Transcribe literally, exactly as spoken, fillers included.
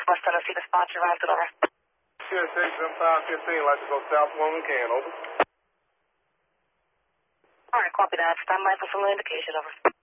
Northwest Tennessee, the spots arrived at over. C S H M five fifteen, like to go south one we can, over. Alright, copy that. Stand by for some indication, over.